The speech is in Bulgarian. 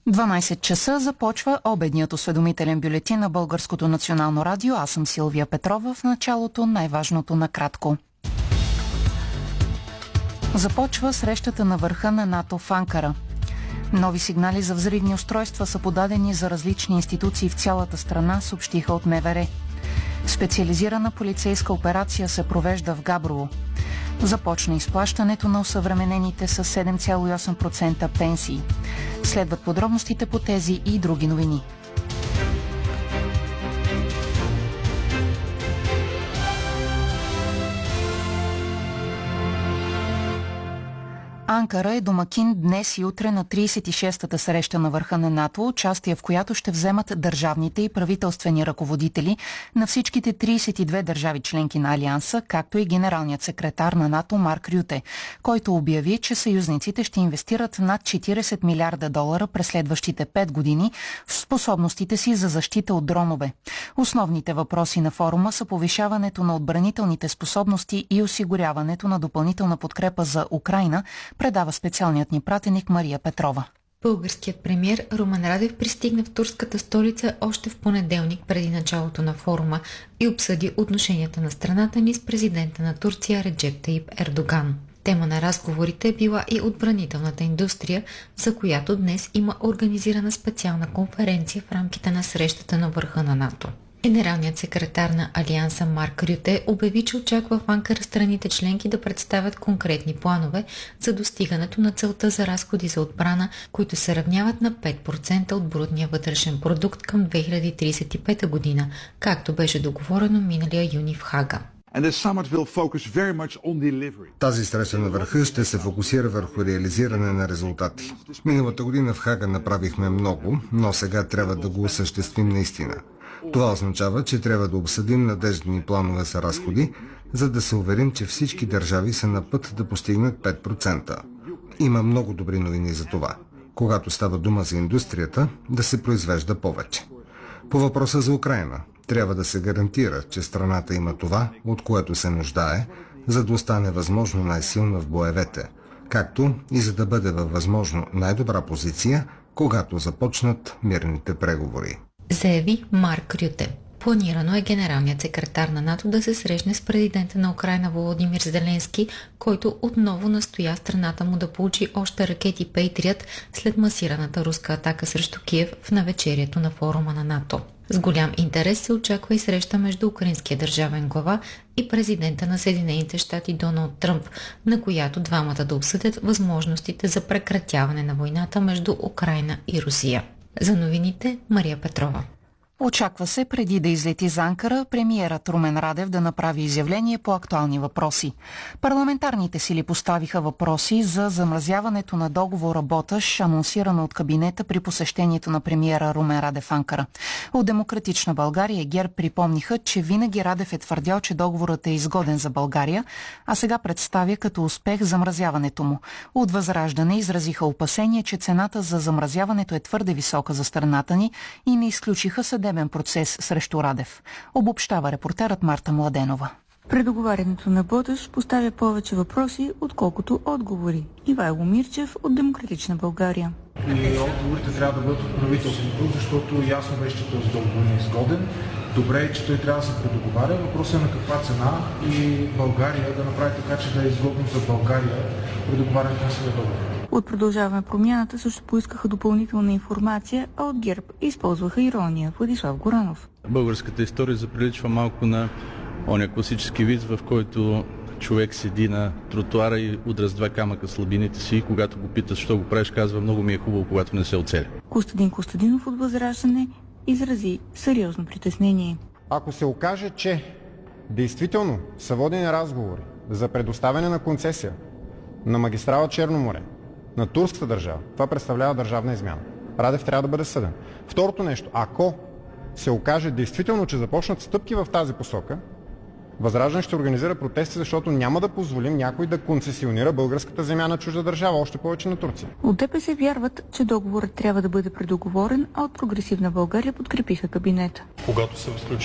12 часа започва обедният осведомителен бюлетин на Българското национално радио. Аз съм Силвия Петрова. В началото най-важното накратко. Започва срещата на върха на НАТО в Анкара. Нови сигнали за взривни устройства са подадени за различни институции в цялата страна, съобщиха от МВР. Специализирана полицейска операция се провежда в Габрово. Започна изплащането на осъвременените с 7,8% пенсии. Следват подробностите по тези и други новини. Анкара е домакин днес и утре на 36-та среща на върха на НАТО, участие в която ще вземат държавните и правителствени ръководители на всичките 32 държави членки на Алианса, както и генералният секретар на НАТО Марк Рюте, който обяви, че съюзниците ще инвестират над 40 милиарда долара през следващите 5 години в способностите си за защита от дронове. Основните въпроси на форума са повишаването на отбранителните способности и осигуряването на допълнителна подкрепа за Украйна, предава специалният ни пратеник Мария Петрова. Българският премиер Румен Радев пристигна в турската столица още в понеделник преди началото на форума и обсъди отношенията на страната ни с президента на Турция Реджеп Таип Ердоган. Тема на разговорите е била и отбранителната индустрия, за която днес има организирана специална конференция в рамките на срещата на върха на НАТО. Генералният секретар на Алианса Марк Рюте обяви, че очаква в Анкара страните членки да представят конкретни планове за достигането на целта за разходи за отбрана, които се равняват на 5% от брутния вътрешен продукт към 2035 година, както беше договорено миналия юни в Хага. Тази среща на върха ще се фокусира върху реализиране на резултати. Миналата година в Хага направихме много, но сега трябва да го осъществим наистина. Това означава, че трябва да обсъдим надеждни планове за разходи, за да се уверим, че всички държави са на път да постигнат 5%. Има много добри новини за това. Когато става дума за индустрията, да се произвежда повече. По въпроса за Украйна, трябва да се гарантира, че страната има това, от което се нуждае, за да остане възможно най-силна в боевете, както и за да бъде във възможно най-добра позиция, когато започнат мирните преговори. Заяви Марк Рюте. Планирано е генералният секретар на НАТО да се срещне с президента на Украйна Володимир Зеленски, който отново настоя страната му да получи още ракети Пейтрият след масираната руска атака срещу Киев в навечерието на форума на НАТО. С голям интерес се очаква и среща между украинския държавен глава и президента на Съединените щати Доналд Тръмп, на която двамата да обсъдят възможностите за прекратяване на войната между Украйна и Русия. За новините Мария Петрова. Очаква се преди да излети за Анкара премиерът Румен Радев да направи изявление по актуални въпроси. Парламентарните сили поставиха въпроси за замразяването на договора Боташ, анонсирано от кабинета при посещението на премиера Румен Радев в Анкара. От Демократична България и ГЕРБ припомниха, че винаги Радев е твърдял, че договорът е изгоден за България, а сега представя като успех замразяването му. От Възраждане изразиха опасение, че цената за замразяването е твърде висока за страната ни и не изключиха съдебен процес срещу Радев. Обобщава репортерът Марта Младенова. Предоговарянето на Боташ поставя повече въпроси, отколкото отговори. Ивайло Мирчев от Демократична България. И отговорите трябва да бъдат от правителството, защото ясно беше, че този договор не е изгоден. Добре е, че той трябва да се предоговаря. Въпросът е на каква цена и България да направи така, че да е изгодно за България предоговарянето на своя договор. От Продължаваме промяната също поискаха допълнителна информация, а от ГЕРБ използваха ирония. Владислав Горанов. Българската история заприличва малко на оня класически виц, в който човек седи на тротуара и удря с два камъка слабините си и когато го питат, що го правиш, казва: много ми е хубаво, когато не се оцеля. Костадин Костадинов от Възраждане изрази сериозно притеснение. Ако се окаже, че действително са водени разговори за предоставяне на концесия на магистрала Черно море на турската държава, това представлява държавна измяна. Радев трябва да бъде съден. Второто нещо, ако се окаже действително, че започнат стъпки в тази посока, Възраждане ще организира протести, защото няма да позволим някой да концесионира българската земя на чужда държава, още повече на Турция. От ДПС вярват, че договорът трябва да бъде предоговорен, а от Прогресивна България подкрепиха кабинета. Когато се сключи